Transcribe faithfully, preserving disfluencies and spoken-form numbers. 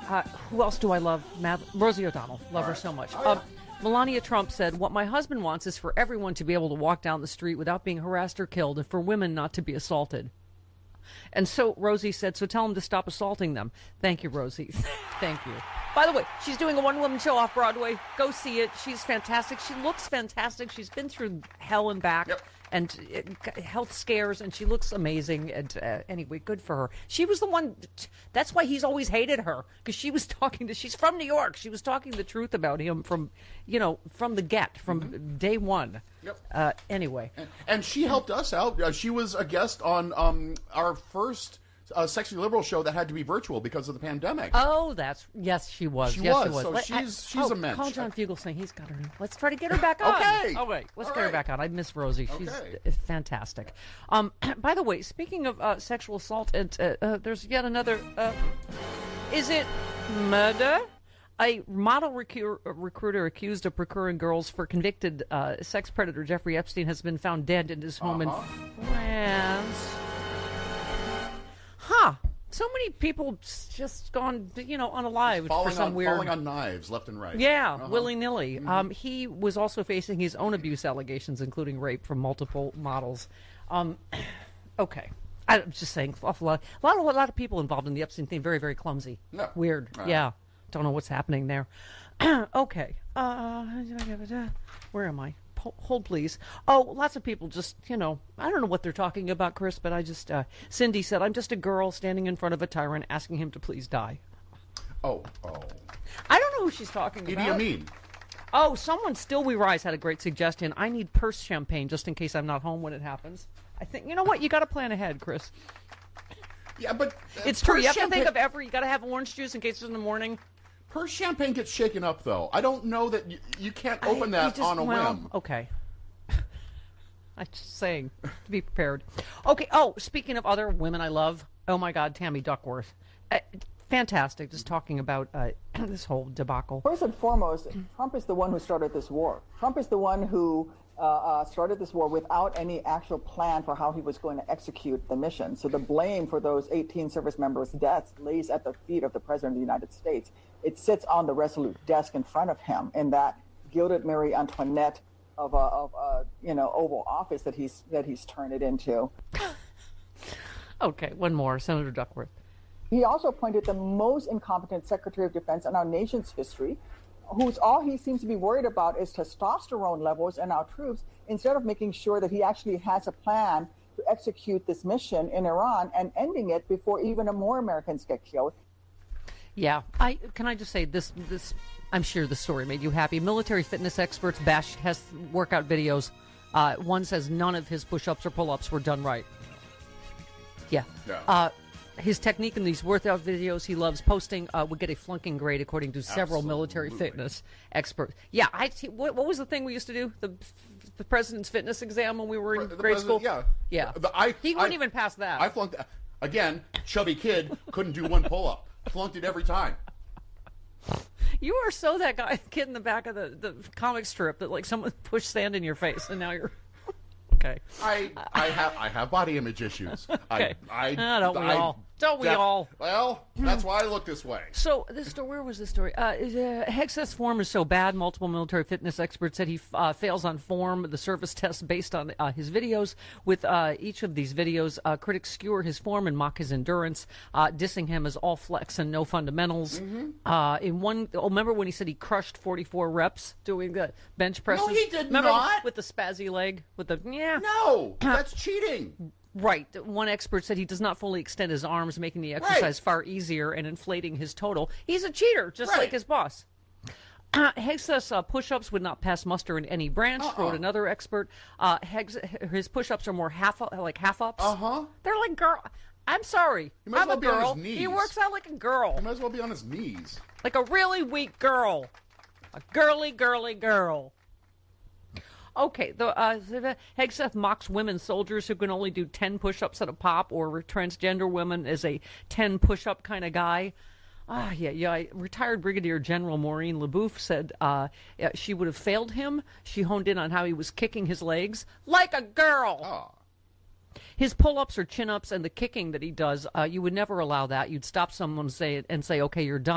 uh, who else do I love? Mad- Rosie O'Donnell. Love her so much. Um, Melania Trump said, what my husband wants is for everyone to be able to walk down the street without being harassed or killed, and for women not to be assaulted. And so Rosie said, so tell him to stop assaulting them. Thank you, Rosie. Thank you. By the way, she's doing a one-woman show off Broadway. Go see it. She's fantastic. She looks fantastic. She's been through hell and back. Yep. And uh, health scares, and she looks amazing. And uh, anyway, good for her. She was the one. That's why he's always hated her, because she was talking to. She's from New York. She was talking the truth about him from, you know, from the get, from mm-hmm. day one. Yep. Uh, anyway, and, and she helped us out. Uh, she was a guest on um, our first uh, Sexy Liberal show that had to be virtual because of the pandemic. Oh, that's yes, she was. She yes, was. She was. So Let, she's I, she's oh, a mensch. Call John Fugelsang. He's got her. Let's try to get her back on. Okay. Oh wait, let's All get right. her back on. I miss Rosie. She's Okay. fantastic. Um, by the way, speaking of uh, sexual assault, and uh, uh, there's yet another. Uh, is it murder? A model recu- recruiter accused of procuring girls for convicted uh, sex predator Jeffrey Epstein has been found dead in his home uh-huh. in France. Huh. So many people just gone, you know, unalived for some on, weird... Falling on knives left and right. Yeah, uh-huh. willy-nilly. Mm-hmm. Um, he was also facing his own abuse allegations, including rape from multiple models. Um, okay. I'm just saying, awful lot, a lot, of, a lot of people involved in the Epstein thing, very, very clumsy. Yeah. Weird. Uh-huh. Yeah. Don't know what's happening there. Okay. Uh, where am I? Hold, please. Oh, lots of people just, you know, I don't know what they're talking about, Chris, but I just, uh, Cindy said, I'm just a girl standing in front of a tyrant asking him to please die. Oh, oh. I don't know who she's talking Idi about. Amin. Oh, someone, Still We Rise, had a great suggestion. I need purse champagne just in case I'm not home when it happens. I think, you know what? You got to plan ahead, Chris. Yeah, but... Uh, it's true. You have champagne... to think of every, you got to have orange juice in case it's in the morning. Purse champagne gets shaken up, though. I don't know that you, you can't open I, that just, on a well, whim. Okay. I'm just saying, to be prepared. Okay, oh, speaking of other women I love, oh my God, Tammy Duckworth. Uh, fantastic, just talking about uh, this whole debacle. First and foremost, Trump is the one who started this war. Trump is the one who uh, uh, started this war without any actual plan for how he was going to execute the mission. So the blame for those eighteen service members' deaths lays at the feet of the President of the United States. It sits on the Resolute desk in front of him in that gilded Marie Antoinette of a, of a you know Oval Office that he's that he's turned it into. Okay, one more, Senator Duckworth. He also appointed the most incompetent Secretary of Defense in our nation's history, who's all he seems to be worried about is testosterone levels in our troops, instead of making sure that he actually has a plan to execute this mission in Iran and ending it before even more Americans get killed. Yeah, I can I just say this this I'm sure the story made you happy. Military fitness experts bash has workout videos. Uh, one says none of his push-ups or pull-ups were done right. Yeah. Yeah. Uh, his technique in these workout videos he loves posting uh, would get a flunking grade according to several Absolutely. military fitness experts. Yeah, I what, what was the thing we used to do? The the president's fitness exam when we were in The grade school? Yeah. Yeah. The, I, he wouldn't I, even pass that. I flunked that. Again, chubby kid, couldn't do one pull-up. Flunked it every time. You are so that guy kid in the back of the, the comic strip that like someone pushed sand in your face and now you're okay. I I have I have body image issues. Okay. I, I Ah, don't we I, all? Don't we that, all? Well, that's why I look this way. So this story, where was this story? Uh, is, uh, Hex's form is so bad, multiple military fitness experts said he uh, fails on form, the service test based on uh, his videos. With uh, each of these videos, uh, critics skewer his form and mock his endurance, uh, dissing him as all flex and no fundamentals. Mm-hmm. Uh, in one, oh, remember when he said he crushed forty-four reps doing the bench presses? No, he did remember not. With the spazzy leg, with the yeah. No, that's cheating. Right. One expert said he does not fully extend his arms, making the exercise Right. far easier and inflating his total. He's a cheater, just Right. like his boss. Uh, Hegg says uh, push-ups would not pass muster in any branch, Uh-uh. wrote another expert. Uh, Hegg's, his push-ups are more half like half-ups. Uh-huh. They're like girl. I'm sorry. He might as I'm well a be on girl. his knees. He works out like a girl. He might as well be on his knees. Like a really weak girl. A girly, girly girl. Okay, the uh, Hegseth mocks women soldiers who can only do ten push-ups at a pop, or transgender women as a ten push-up kind of guy. Ah, yeah, yeah. Retired Brigadier General Maureen LaBouffe said uh, she would have failed him. She honed in on how he was kicking his legs like a girl. Oh. His pull-ups or chin-ups and the kicking that he does, uh, you would never allow that. You'd stop someone and say, and say, okay, you're done.